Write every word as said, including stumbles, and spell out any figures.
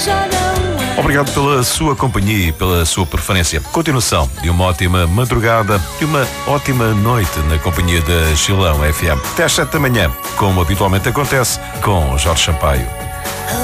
Obrigado pela sua companhia e pela sua preferência. Continuação de uma ótima madrugada e uma ótima noite na companhia da Gilão F M. Até às sete da manhã, como habitualmente acontece, com Jorge Sampaio.